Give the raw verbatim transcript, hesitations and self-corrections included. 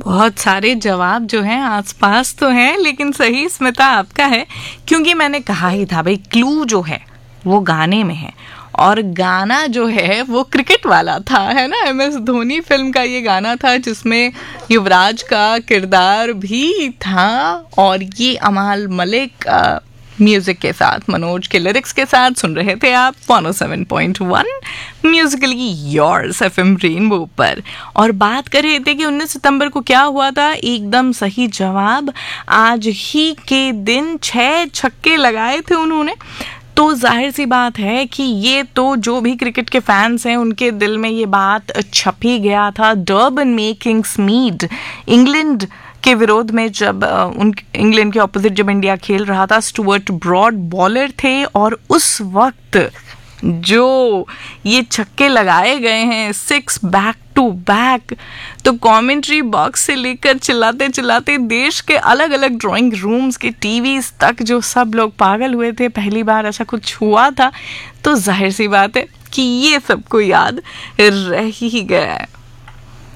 बहुत सारे जवाब जो हैं आसपास तो हैं, लेकिन सही स्मिता आपका है, क्योंकि मैंने कहा ही था भाई, क्लू जो है वो गाने में है, और गाना जो है वो क्रिकेट वाला था, है ना। एम एस धोनी फिल्म का ये गाना था जिसमें युवराज का किरदार भी था, और ये अमाल मलिक म्यूजिक के साथ, मनोज के लिरिक्स के साथ सुन रहे थे आप one O seven point one Musically yours FM rainbow पर। और बात कर रहे थे कि उन्नीस सितंबर को क्या हुआ था। एकदम सही जवाब, आज ही के दिन छह छक्के लगाए थे उन्होंने। तो जाहिर सी बात है कि ये तो जो भी क्रिकेट के फैंस हैं उनके दिल में ये बात छप ही गया था। डर्बन में किंग्समीड इंग्लैंड के विरोध में जब उन इंग्लैंड के ऑपोजिट जब इंडिया खेल रहा था, स्टुअर्ट ब्रॉड बॉलर थे, और उस वक्त जो ये छक्के लगाए गए हैं सिक्स बैक टू बैक, तो कमेंट्री बॉक्स से लेकर चिल्लाते चिल्लाते देश के अलग अलग ड्राइंग रूम्स के टीवीज तक जो सब लोग पागल हुए थे। पहली बार ऐसा कुछ हुआ था, तो जाहिर सी बात है कि ये सबको याद रह ही गया है।